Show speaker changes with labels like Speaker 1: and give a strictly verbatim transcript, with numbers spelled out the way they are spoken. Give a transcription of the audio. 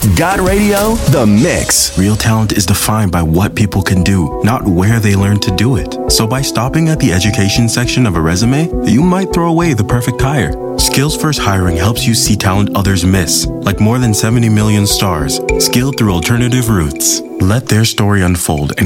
Speaker 1: God Radio, The Mix.
Speaker 2: Real talent is defined by what people can do, not where they learn to do it. So by stopping at the education section of a resume, you might throw away the perfect hire. Skills First Hiring helps you see talent others miss, like more than seventy million stars, skilled through alternative routes. Let their story unfold and